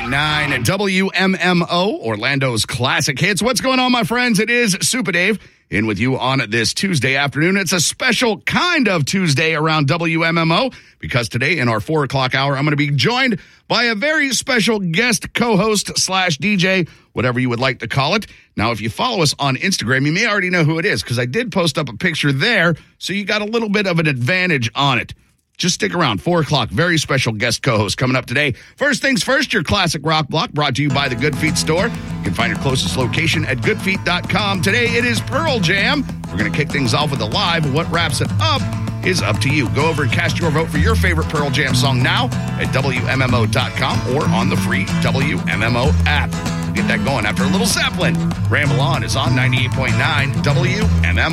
WMMO, Orlando's classic hits. What's going on, my friends? It is Super Dave in with you on this Tuesday afternoon. It's a special kind of Tuesday around WMMO because today in our 4 o'clock hour, I'm going to be joined by a very special guest co-host / DJ, whatever you would like to call it. Now, if you follow us on Instagram, you may already know who it is because I did post up a picture there, so you got a little bit of an advantage on it. Just stick around. 4 o'clock, very special guest co-host coming up today. First things first, your classic rock block brought to you by the Good Feet store. You can find your closest location at goodfeet.com. Today it is Pearl Jam. We're going to kick things off with a live. What wraps it up is up to you. Go over and cast your vote for your favorite Pearl Jam song now at WMMO.com or on the free WMMO app. We'll get that going after a little Zeppelin. Ramble On is on 98.9 WMMO.